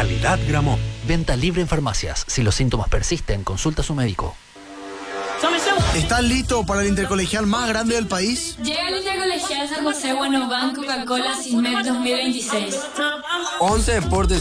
Calidad Gramont. Venta libre en farmacias. Si los síntomas persisten, consulta a su médico. ¿Estás listo para el intercolegial más grande del país? Llega el Intercolegial San José Buenobank Coca-Cola CISMED 2026. 11 deportes